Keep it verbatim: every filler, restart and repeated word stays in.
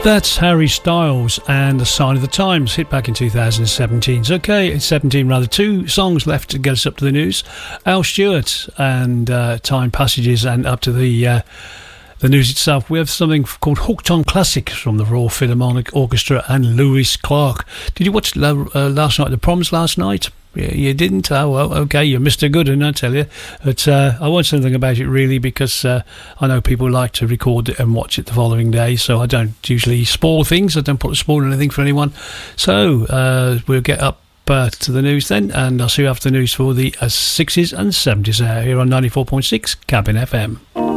That's Harry Styles and The Sign of the Times, hit back in two thousand seventeen. So, okay, it's seventeen rather, two songs left to get us up to the news. Al Stewart and uh, Time Passages, and up to the uh, the news itself. We have something called Hooked on Classics from the Royal Philharmonic Orchestra and Lewis Clark. Did you watch uh, last night, the Proms last night? Yeah, you didn't? Oh, well, okay, you're Mister Gooden, I tell you. But uh, I won't say anything about it, really, because uh, I know people like to record it and watch it the following day, so I don't usually spoil things. I don't put a spoil anything for anyone. So uh, we'll get up uh, to the news then, and I'll see you after the news for the uh, sixties and seventies hour here on ninety-four point six Cabin F M.